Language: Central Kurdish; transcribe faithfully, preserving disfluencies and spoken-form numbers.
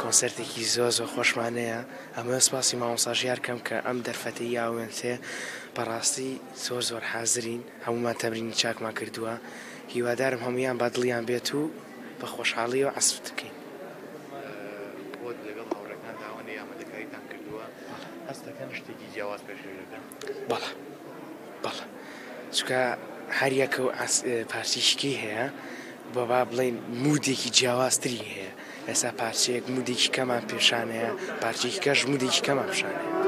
کۆنسەرتێکی زۆ زۆر خۆشمانەیە. ئەمە سپاسی مامۆستاژیار کەم کە ئەم دەرفەتەی یاوێنتێ بەڕاستی زۆر زۆر حازرین، هەمومان تەمرینی چاکمان کردووە. هیوادارم هەمویان با دڵیان بێت و بە خۆشحاڵیەوە عەسف بکەین. بۆت لەگەڵ هاوڕێکان داوانەی ئامادەکاریتان کردووە، هەست دەکەن شتێکی جیاواز پێشکەش بکەن؟ بەڵێ بەڵێ، چونکە هەر یەکە پارچەیەکی هەیە بۆ با بڵێن مودێکی جیاوازتری هەیە. ئێستا پارچەیەک مودێکی کەمان پێشانەیە، پارچەیەکی کەش مودێکی کەمان پیشانەیە.